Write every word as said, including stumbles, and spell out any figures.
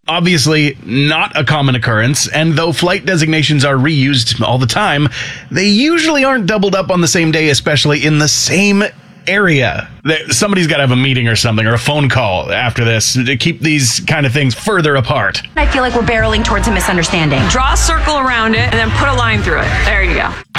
Obviously, not a common occurrence, and though flight designations are reused all the time, they usually aren't doubled up on the same day, especially in the same area. Somebody's got to have a meeting or something, or a phone call after this to keep these kind of things further apart. I feel like we're barreling towards a misunderstanding. Draw a circle around it and then put a line through it. There you go.